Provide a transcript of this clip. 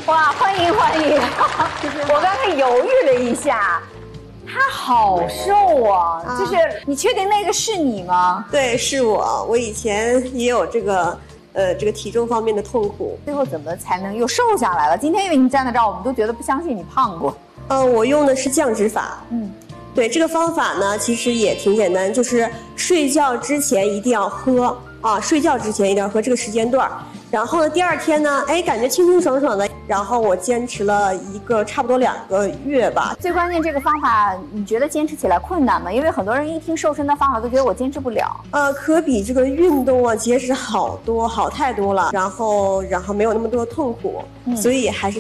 哇，欢迎欢迎！我刚才犹豫了一下，他好瘦啊！就是你确定那个是你吗？ 对，是我。我以前也有这个体重方面的痛苦。 最后怎么才能又瘦下来了？今天因为你站在这儿，我们都觉得不相信你胖过。 我用的是降脂法。对，这个方法呢，其实也挺简单，就是睡觉之前一定要喝啊，睡觉之前一定要喝这个时间段。然后呢，第二天呢，感觉清清爽爽的。然后我坚持了差不多2个月吧。 最关键这个方法，你觉得坚持起来困难吗？因为很多人一听瘦身的方法都觉得我坚持不了。 可比这个运动啊节食好太多了，然后没有那么多痛苦，所以还是